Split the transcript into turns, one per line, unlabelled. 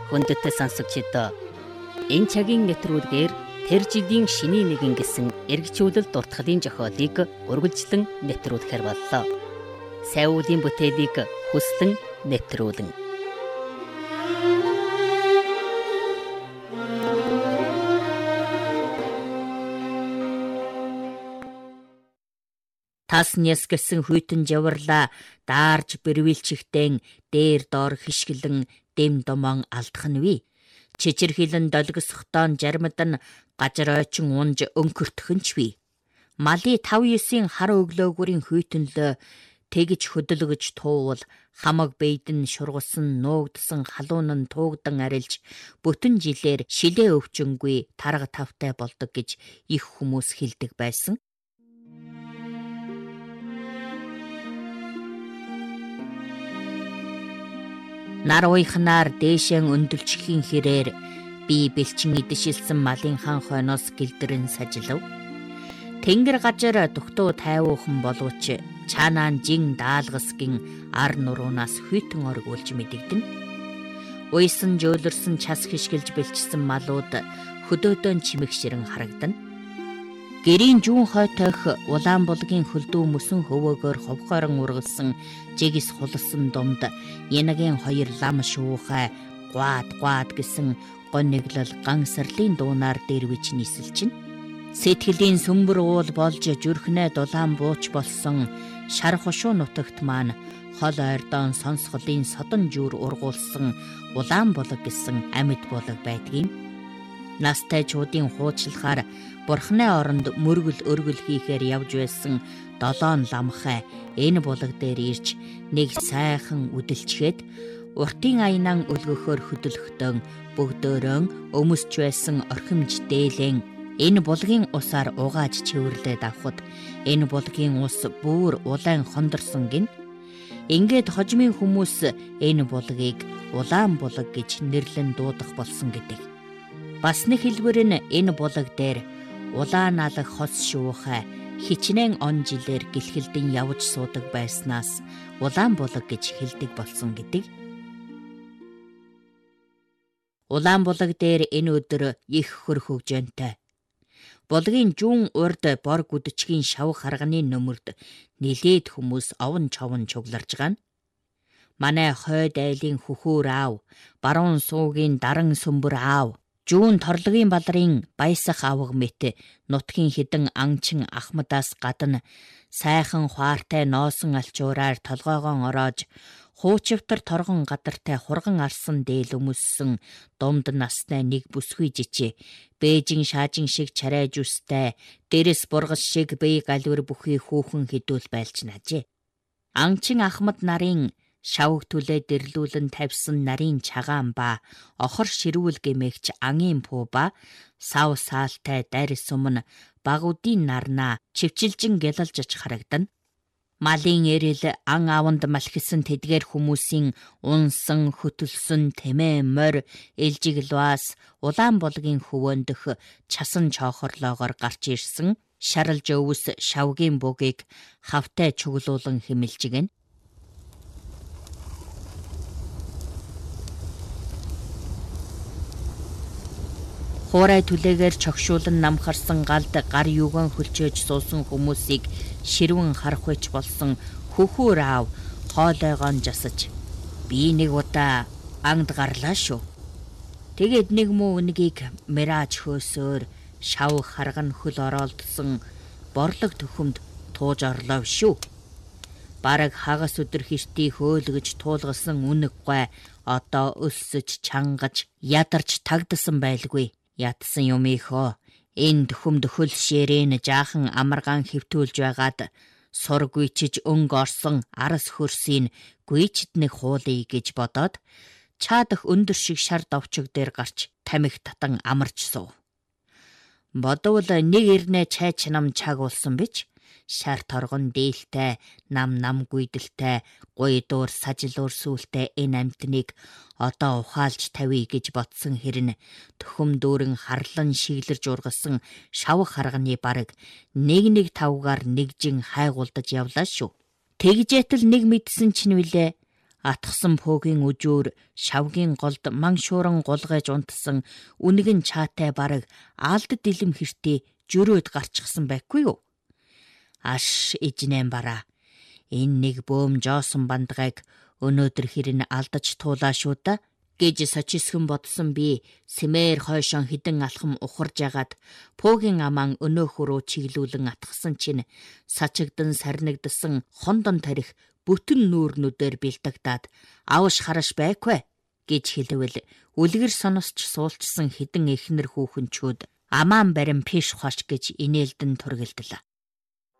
Хүндэт сонсогчдоо энэ цагийн нэвтрүүлгээр тэр жилийн шиний нэгэн гэсэн эргчүүлэл дуртгалын зохиолыг үргэлжлэн нэвтрүүлэхээр боллоо. Сайн үеийн бүтээлийг хүслэн нэвтрүүлэн. Таснес гэсэн хүйтэн жаварлаа даарж бэрвэлчихтэн дээр доор хишгэлэн дэм домон алдах нь вэ. Чичирхилэн долгосхтон жармад нь гажар ойчин унж өнгөртөх нь ч вэ. Мали 5-9-ийн хар өглөөгүрийн хүйтэнлөө тэгж хөдөлгөж туувал хамаг бэйдэн шургусан нуугдсан халуун нь туугдан арилж бүтэн жилээр шилээ өвчнгүй тарга тавтай болдог гэж их хүмүүс хэлдэг байсан. Нар уйхнаар дээшэн өндөлчихийн хэрээр би бэлчин идшилсэн малынхан хойноос гэлдэрэн сажлав. Тэнгэр гажар дугтуу тайвуухан боловч чаанaan жин даалгасгийн ар нуруунаас хүйтэн оргуулж мэдэгдэн. Уйсан жөөлөрсөн час хишгэлж бэлчсэн малууд хөдөөдөн чимэгширэн харагдана. Гэрийн жүүн хойтойх Улаанбулгийн хөлдөө мөсөн хөвөөгөөр ховхорон ургалсан жигс хулсан думд янагийн хоёр лам шуухай гуад гэсэн гонниглал гансарлын дуунаар дэрвэж нисэлчин. Сэтгэлийн сүмбэр уул болж зүрхнээ дулаан бууч болсон шар хошуу нутагт маань хол ойрдоон сонсголын содон жүр ургуулсан Улаанбулаг гэсэн амьд булаг байдгийн. Настай чуудын хуучлахаар бурхны оронд мөргөл өргөл хийхээр явж байсан 7 ламхай энэ булаг дээр ирж нэг сайхан үдэлчгээд уртын аянан өлгөхөөр хөдөлгөтөн бүгдөөрөө өмсч байсан орхимж дээлэн энэ булгийн усаар угааж чивэрлээд авахд энэ булгийн ус бүр улаан хондорсон гин. Ингээд хожимын хүмүүс энэ булгийг Улаанбулаг гэж нэрлэн дуудах болсон гэдэг. Бас нэг хэлбэр нь энэ булаг дээр улаан алах хос шуухай хичнээн он жилээр гэлхэлдэн явж суудаг байснаас Улаанбулаг гэж хэлдэг болсон гэдэг. Улаанбулаг дээр энэ өдөр их хөр хөгжөөнтэй. Булгийн жүүн урд бор гүдчгийн шав харганы нөмөрд нилээд хүмүүс овон човон чугларж гана. Манай хойд айлын хөхүүр аав, баруун суугийн даран сүмбэр аав, жүүн торлогийн балрын баясах авга мэт нутгийн хідэн анчин ахмадаас гадна сайхан хуаартай ноосон алчуураар толгоогоон ороож хуучвтар торгон гадартай хурган арсан дээл өмссөн думд настай нэг бүсгүй жичи бээжин шаажин шиг чарай жүстэй дэрэс бургас шиг бие галвэр бүхий хүүхэн хідүүл байлж нажээ. Анчин ахмад нарын шавг түлээ дэрлүүлэн тавьсан нарийн чагаан ба охор ширүүл гэмэгч ангийн пуу ба сав саалтай дарис өмнө багуудын нарнаа чивчилжин гялалж харагдана. Малын эрэл ан аванд малхисан тэдгээр хүмүүсийн унсан хөтөлсөн тэмээ морь элжиглваас Улаанбулгийн хөвөндөх часан чоохорлоогоор гарч ирсэн шаралж өвс шавгийн бүгийг хавтай чуглуулан хэмэлжигэн. Хуурай түлээгээр чогшуулан намхарсан галд гар юуган хөлчөөж суусан хүмүүсийг ширвэн харах байж болсон хөхүүр аав хоолойгоон жасаж би нэг удаа ангд гарлаа шүү. Тэгээд нэг муу үнгийг мэраж хөөсөөр шав харган хөл ороолдсон борлог төхөмд тууж орлоо шүү. Бараг хагас өдөр хэртий хөөлгөж туулгасан үнэг гой одоо өссөж чангаж ядарч тагдсан байлгүй. Ятсан юм ихөө энэ төхөмд хөл ширэн жаахан амаргаан хэвтүүлж байгаад сургүйчиж өнг орсон арас хөрсийн гүйчд нэг хуулъя гэж бодоод чаадах өндөр шиг шар довчог дээр гарч тамхи татан амарч суув. Бодвол нэг ирнэ чайч нам чагуулсан бич шар торгон дээлтэй нам гүйдэлтэй гуй дуур сажлуур сүултэй энэ амтныг одоо ухаалж тавья гэж бодсон хэрнэ төхөм дүүрэн харлан шиглэрж ургасан шав харганы бараг нэг тавгаар нэгжин хайгуулдаж явлаа шүү. Тэгжээтэл нэг мэдсэн чинь үлээ Атгсан пөөгийн үжүүр шавгийн голд ман шууран гулгайж унтсан үнэгэн чаатай бараг аалдад илэм хэртээ жөрөөд гарчихсан байхгүй юу? Аш ижнээн бараа. Энэ нэг бөөм жоосон бандгайг өнөөдөр хэрэн алдаж туулаа шүү да гэж сочисхэн бодсон би сэмээр хойшон хідэн алхам ухарж агаад пөөгийн амаан өнөөх рүү чиглүүлэн атгсан чинь сачигдан сарнигдсан хондон тарих бүтэн нүүрнүүдээр бэлдэгдээд авш хараш байхгүй гэж хэлвэл үлгэр сонсч суулчсан хідэн эхнэр хүүхэнчүүд амаан барин пиш хош гэж инээлдэн тургилдлаа.